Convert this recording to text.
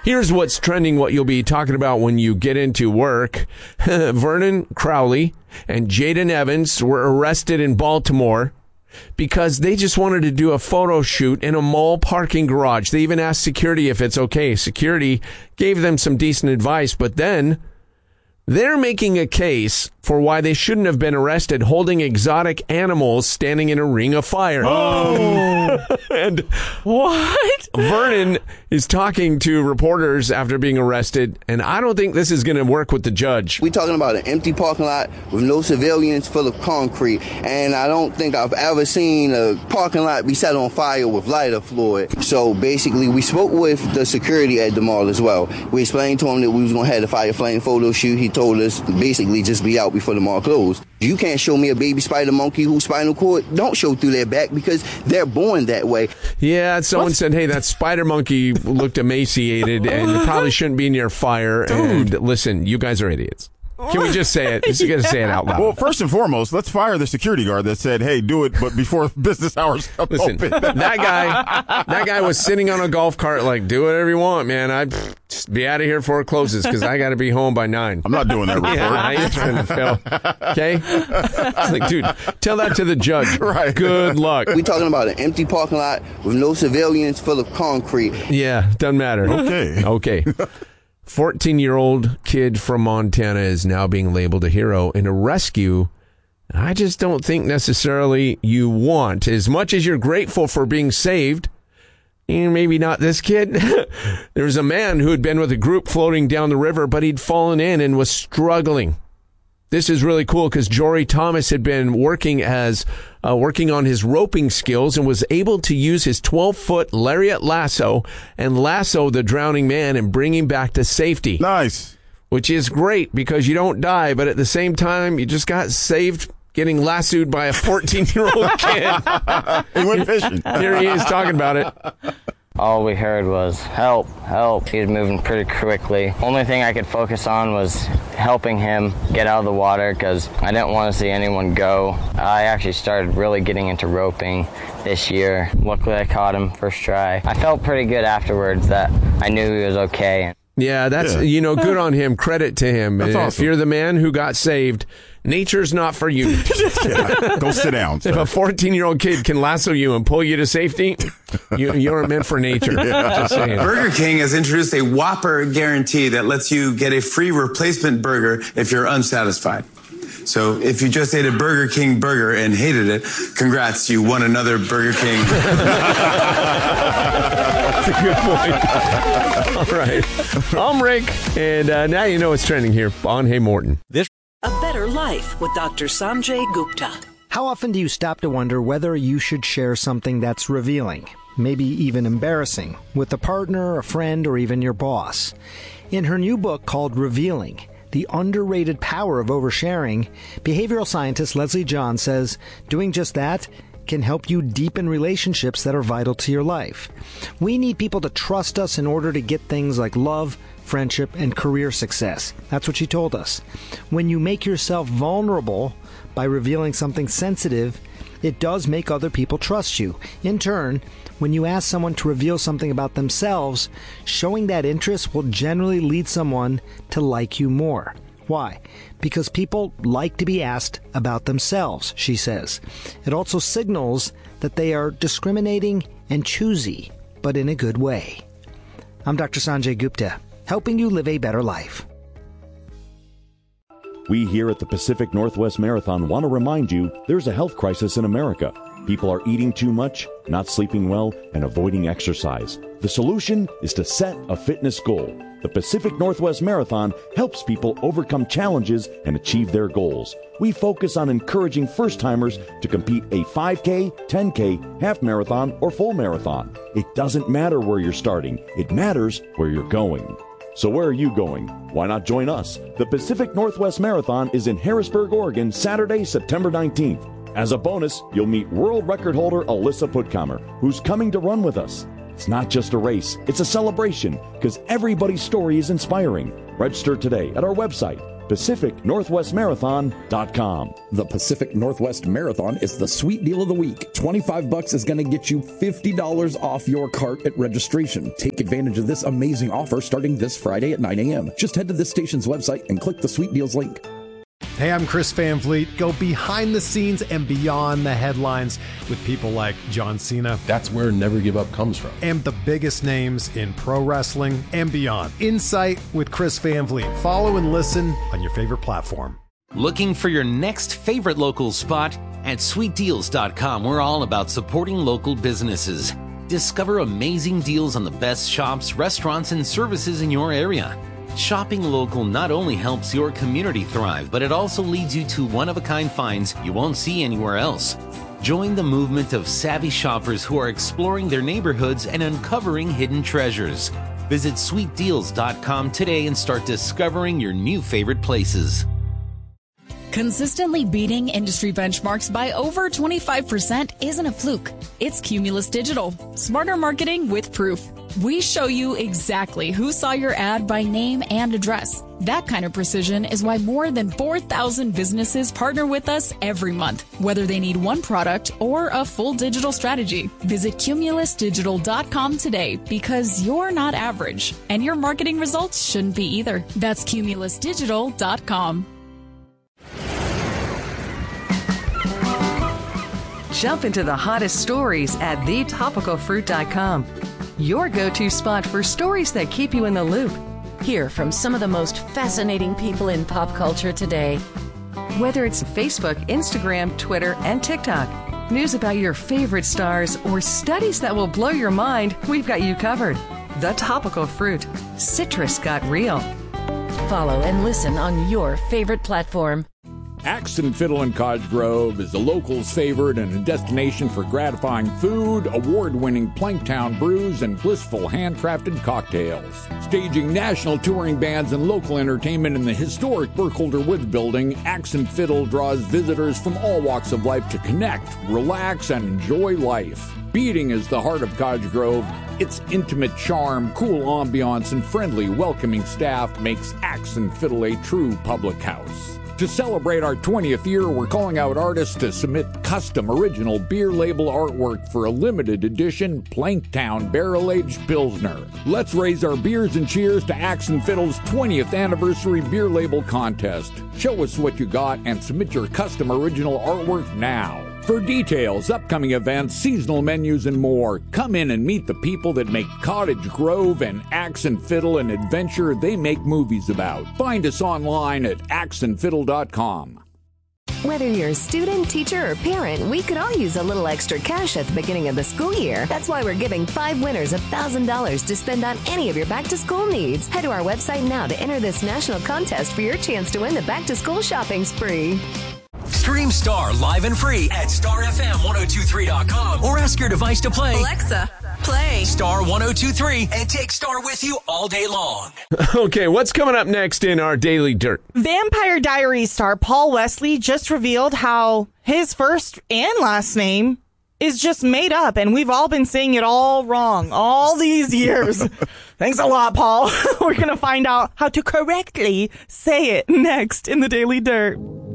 Here's what's trending, what you'll be talking about when you get into work. Vernon Crowley and Jaden Evans were arrested in Baltimore because they just wanted to do a photo shoot in a mall parking garage. They even asked security if it's okay. Security gave them some decent advice, but then they're making a case for why they shouldn't have been arrested holding exotic animals standing in a ring of fire. Oh! And What? Vernon is talking to reporters after being arrested, and I don't think this is going to work with the judge. We're talking about an empty parking lot with no civilians, full of concrete, and I don't think I've ever seen a parking lot be set on fire with lighter fluid. So basically, we spoke with the security at the mall as well. We explained to him that we was going to have the fire flame photo shoot. He told us to basically just be out before the mall closed. You can't show me a baby spider monkey whose spinal cord don't show through their back because they're born that way. Yeah, someone said, hey, that spider monkey looked emaciated and it probably shouldn't be near fire. Dude. And listen, you guys are idiots. Can we just say it? You got to say it out loud. Well, first and foremost, let's fire the security guard that said, hey, do it, but before business hours Listen, open. that guy was sitting on a golf cart like, do whatever you want, man. Just be out of here before it closes because I got to be home by 9. I'm not doing that report. Yeah, you're trying to fail. Okay? It's like, dude, tell that to the judge. Right. Good luck. We're talking about an empty parking lot with no civilians, full of concrete. Yeah, doesn't matter. Okay. 14-year-old kid from Montana is now being labeled a hero in a rescue I just don't think necessarily you want. As much as you're grateful for being saved, maybe not this kid. There was a man who had been with a group floating down the river, but he'd fallen in and was struggling. This is really cool because Jory Thomas had been working on his roping skills and was able to use his 12-foot lariat lasso and lasso the drowning man and bring him back to safety. Nice. Which is great because you don't die, but at the same time, you just got saved getting lassoed by a 14-year-old kid. He went fishing. Here he is talking about it. All we heard was, help, help. He was moving pretty quickly. Only thing I could focus on was helping him get out of the water because I didn't want to see anyone go. I actually started really getting into roping this year. Luckily, I caught him first try. I felt pretty good afterwards that I knew he was okay. Yeah, that's, good on him. Credit to him. That's awesome. If you're the man who got saved, nature's not for you. Go sit down, sir. If a 14-year-old kid can lasso you and pull you to safety, you're meant for nature. Just saying. Burger King has introduced a Whopper guarantee that lets you get a free replacement burger if you're unsatisfied. So if you just ate a Burger King burger and hated it, congrats, you won another Burger King. That's a good point. All right. I'm Rick, and now you know what's trending here on Hey Morton. A Better Life with Dr. Sanjay Gupta. How often do you stop to wonder whether you should share something that's revealing, maybe even embarrassing, with a partner, a friend, or even your boss? In her new book called Revealing, The Underrated Power of Oversharing, behavioral scientist Leslie John says doing just that can help you deepen relationships that are vital to your life. We need people to trust us in order to get things like love, friendship, and career success. That's what she told us. When you make yourself vulnerable by revealing something sensitive, it does make other people trust you. In turn, when you ask someone to reveal something about themselves, showing that interest will generally lead someone to like you more. Why? Because people like to be asked about themselves, she says. It also signals that they are discriminating and choosy, but in a good way. I'm Dr. Sanjay Gupta, helping you live a better life. We here at the Pacific Northwest Marathon want to remind you there's a health crisis in America. People are eating too much, not sleeping well, and avoiding exercise. The solution is to set a fitness goal. The Pacific Northwest Marathon helps people overcome challenges and achieve their goals. We focus on encouraging first-timers to compete a 5K, 10K, half marathon, or full marathon. It doesn't matter where you're starting. It matters where you're going. So where are you going? Why not join us? The Pacific Northwest Marathon is in Harrisburg, Oregon, Saturday, September 19th. As a bonus, you'll meet world record holder Alyssa Puttkamer, who's coming to run with us. It's not just a race, it's a celebration, because everybody's story is inspiring. Register today at our website, PacificNorthwestMarathon.com. The Pacific Northwest Marathon is the sweet deal of the week. $25 is going to get you $50 off your cart at registration. Take advantage of this amazing offer starting this Friday at 9 a.m. Just head to this station's website and click the Sweet Deals link. Hey, I'm Chris Van Vliet. Go behind the scenes and beyond the headlines with people like John Cena. That's where Never Give Up comes from. And the biggest names in pro wrestling and beyond. Insight with Chris Van Vliet. Follow and listen on your favorite platform. Looking for your next favorite local spot? At SweetDeals.com, we're all about supporting local businesses. Discover amazing deals on the best shops, restaurants, and services in your area. Shopping local not only helps your community thrive, but it also leads you to one-of-a-kind finds you won't see anywhere else. Join the movement of savvy shoppers who are exploring their neighborhoods and uncovering hidden treasures. Visit SweetDeals.com today and start discovering your new favorite places. Consistently beating industry benchmarks by over 25% isn't a fluke. It's Cumulus Digital. Smarter marketing with proof. We show you exactly who saw your ad by name and address. That kind of precision is why more than 4,000 businesses partner with us every month, whether they need one product or a full digital strategy. Visit CumulusDigital.com today because you're not average, and your marketing results shouldn't be either. That's CumulusDigital.com. Jump into the hottest stories at thetopicalfruit.com. Your go-to spot for stories that keep you in the loop. Hear from some of the most fascinating people in pop culture today. Whether it's Facebook, Instagram, Twitter, and TikTok, news about your favorite stars, or studies that will blow your mind, we've got you covered. The Topical Fruit. Citrus got real. Follow and listen on your favorite platform. Axe and Fiddle in Cottage Grove is the locals' favorite and a destination for gratifying food, award-winning Planktown brews, and blissful handcrafted cocktails. Staging national touring bands and local entertainment in the historic Burkholder Woods building, Axe and Fiddle draws visitors from all walks of life to connect, relax, and enjoy life. Beating is the heart of Cottage Grove. Its intimate charm, cool ambiance, and friendly, welcoming staff makes Axe and Fiddle a true public house. To celebrate our 20th year, we're calling out artists to submit custom original beer label artwork for a limited edition Planktown Barrel-Aged Pilsner. Let's raise our beers and cheers to Axe and Fiddle's 20th anniversary beer label contest. Show us what you got and submit your custom original artwork now. For details, upcoming events, seasonal menus, and more, come in and meet the people that make Cottage Grove and Axe and Fiddle an adventure they make movies about. Find us online at axeandfiddle.com. Whether you're a student, teacher, or parent, we could all use a little extra cash at the beginning of the school year. That's why we're giving 5 winners $1,000 to spend on any of your back-to-school needs. Head to our website now to enter this national contest for your chance to win the back-to-school shopping spree. Stream Star live and free at starfm1023.com or ask your device to play Alexa, play Star 1023 and take Star with you all day long. Okay, what's coming up next in our Daily Dirt? Vampire Diaries star Paul Wesley just revealed how his first and last name is just made up, and we've all been saying it all wrong all these years. Thanks a lot, Paul. We're going to find out how to correctly say it next in the Daily Dirt.